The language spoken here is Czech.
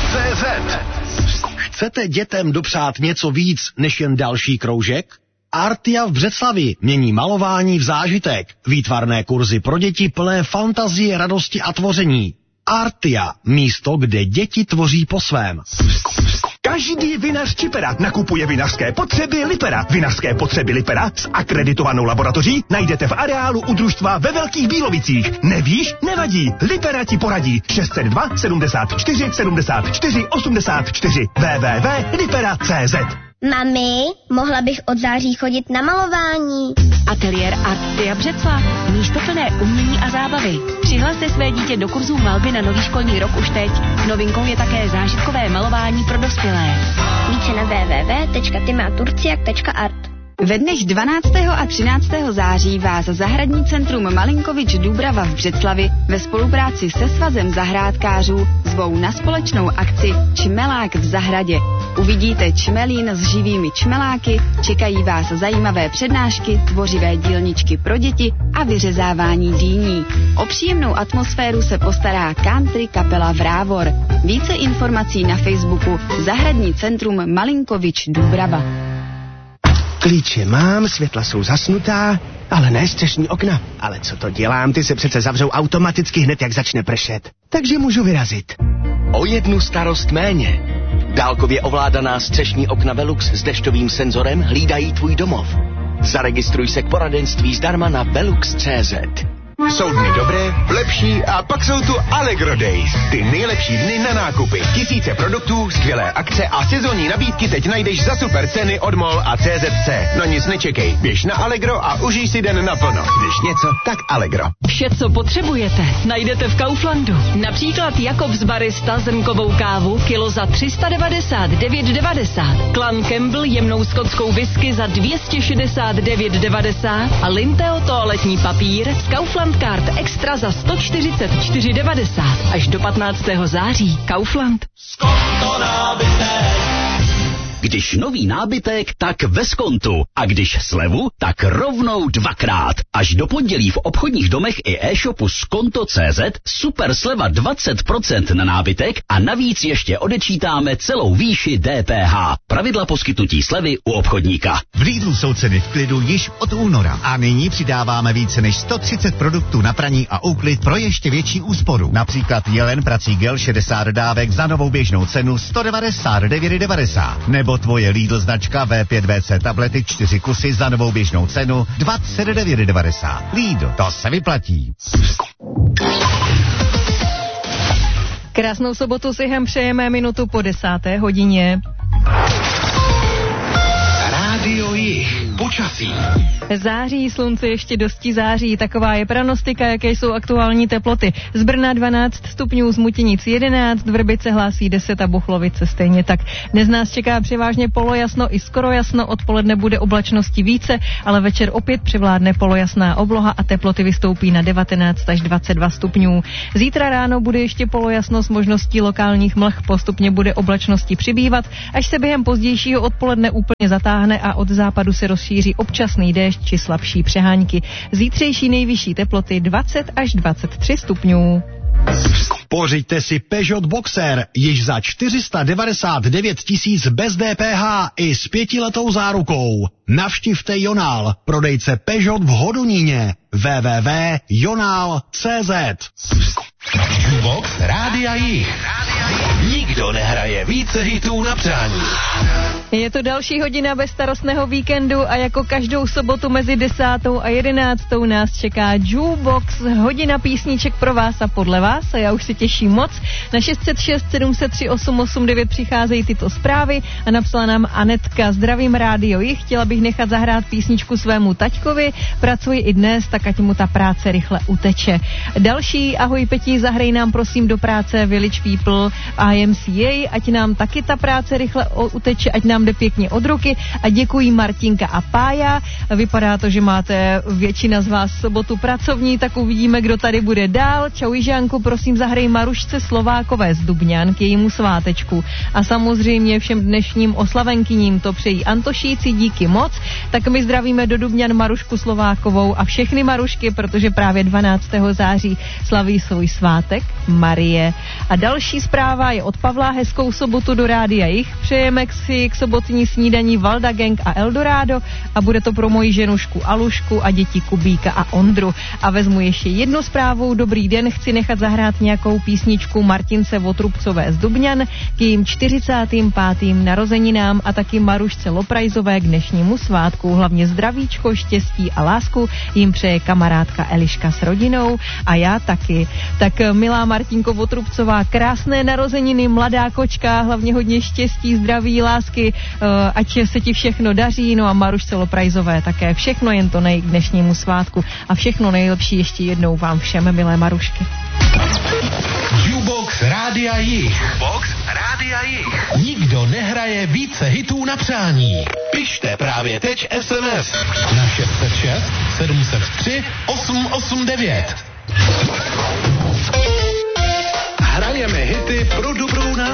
CZ. Chcete dětem dopřát něco víc než jen další kroužek? Artia v Břeclavi mění malování v zážitek. Výtvarné kurzy pro děti plné fantazie, radosti a tvoření. Artia, místo, kde děti tvoří po svém. Každý vinař Čipera nakupuje vinařské potřeby Lipera. Vinařské potřeby Lipera s akreditovanou laboratoří najdete v areálu u družstva ve Velkých Bílovicích. Nevíš? Nevadí. Lipera ti poradí. 602 74 74 84 www.lipera.cz. Mami, mohla bych od září chodit na malování. Ateliér Artia Břeclav. Místo plné umění a zábavy. Přihlaste své dítě do kurzů malby na nový školní rok už teď. Novinkou je také zážitkové malování pro dospělé. Více na www.timaturciak.art. Ve dnech 12. a 13. září vás Zahradní centrum Malinkovič Dúbrava v Břeclavi ve spolupráci se Svazem zahrádkářů zvou na společnou akci Čmelák v zahradě. Uvidíte čmelín s živými čmeláky, čekají vás zajímavé přednášky, tvořivé dílničky pro děti a vyřezávání dýní. O příjemnou atmosféru se postará country kapela Vrávor. Více informací na Facebooku Zahradní centrum Malinkovič Dúbrava. Klíče mám, světla jsou zasnutá, ale ne střešní okna. Ale co to dělám, ty se přece zavřou automaticky hned, jak začne pršet. Takže můžu vyrazit. O jednu starost méně. Dálkově ovládaná střešní okna Velux s dešťovým senzorem hlídají tvůj domov. Zaregistruj se k poradenství zdarma na velux.cz. Jsou dny dobré, lepší a pak jsou tu Allegro Days. Ty nejlepší dny na nákupy. Tisíce produktů, skvělé akce a sezónní nabídky teď najdeš za super ceny od MOL a CZC. No nic nečekej, běž na Allegro a užij si den naplno. Když něco, tak Allegro. Vše, co potřebujete, najdete v Kauflandu. Například Jakobs Barista zrnkovou kávu kilo za 399,90. Clan Campbell jemnou skotskou whisky za 269,90 a Linteo toaletní papír z Kaufland Card Extra za 144,90. Až do 15. září. Kaufland. Skonto nábytek. Když nový nábytek, tak ve Skontu. A když slevu, tak rovnou dvakrát. Až do pondělí v obchodních domech i e-shopu Skonto.cz super sleva 20% na nábytek a navíc ještě odečítáme celou výši DPH. Pravidla poskytnutí slevy u obchodníka. V Lidlu jsou ceny v klidu již od února. A nyní přidáváme více než 130 produktů na praní a úklid pro ještě větší úsporu. Například Jelen prací gel 60 dávek za novou běžnou cenu 199,90. Nebo tvoje Lidl značka V5VC tablety 4 kusy za novou běžnou cenu 29,90. Lidl, to se vyplatí. Krásnou sobotu si hem přejeme minutu po 10. hodině. Rádio Jih. Počasí. Září, slunce ještě dosti září, taková je pranostika, jaké jsou aktuální teploty. Z Brna 12 stupňů, z Mutinic 11, Vrbice hlásí 10 a Buchlovice stejně tak. Dnes nás čeká převážně polojasno i skoro jasno, odpoledne bude oblačnosti více, ale večer opět převládne polojasná obloha a teploty vystoupí na 19 až 22 stupňů. Zítra ráno bude ještě polojasno s možností lokálních mlh, postupně bude oblačnosti přibývat, až se během pozdějšího odpoledne úplně zatáhne a od západu se rozšíří občasný déšť či slabší přehánky. Zítřejší nejvyšší teploty 20 až 23 stupňů. Pořiďte si Peugeot Boxer již za 499 000 bez DPH i s 5letou zárukou. Navštivte Jonál, prodejce Peugeot v Hodoníně. www.jonal.cz. Box Rádia Jih. Nikdo nehraje více hitů na přání. Je to další hodina bezstarostného víkendu a jako každou sobotu mezi 10. a 11. nás čeká Jukebox, hodina písniček pro vás a podle vás a já už se těším moc. Na 606 703 889 přicházejí tyto zprávy a napsala nám Anetka: zdravím Rádio Jih, chtěla bych nechat zahrát písničku svému taťkovi, pracuji i dnes, tak ať mu ta práce rychle uteče. Další: ahoj Peti, zahrej nám prosím do práce Village People IMCA, ať nám taky ta práce rychle uteče, ať nám jde pěkně od ruky a děkují Martinka a Pája. Vypadá to, že máte většina z vás sobotu pracovní, tak uvidíme, kdo tady bude dál. Čau Jižánku, prosím zahrej Marušce Slovákové z Dubňan k jejímu svátečku. A samozřejmě všem dnešním oslavenkyním to přejí Antošíci, díky moc. Tak my zdravíme do Dubňan Marušku Slovákovou a všechny Marušky, protože právě 12. září slaví svůj svátek Marie. A další zpráva je od Pavla, hezkou sobotu do Rádia Jich. Přejeme si k sobotní snídaní Valda Gang a Eldorado a bude to pro moji ženušku Alušku a děti Kubíka a Ondru. A vezmu ještě jednu zprávu. Dobrý den, chci nechat zahrát nějakou písničku Martince Votrubcové z Dubňan k jejím 45. narozeninám a taky Marušce Loprajzové k dnešnímu svátku. Hlavně zdravíčko, štěstí a lásku jim přeje kamarádka Eliška s rodinou a já taky. Tak milá Martinko Votrubcová, krásné narozeniny, mladá kočka, hlavně hodně štěstí, zdraví, lásky, ať se ti všechno daří, no a Marušce Loprajzové také všechno, jen to nej k dnešnímu svátku a všechno nejlepší ještě jednou vám všem, milé Marušky. Jukebox Rádia Jich. Jukebox Rádia Jich. Nikdo nehraje více hitů na přání. Pište právě teď SMS na 606 703 889. Hrajeme hity pro dobrou náladu.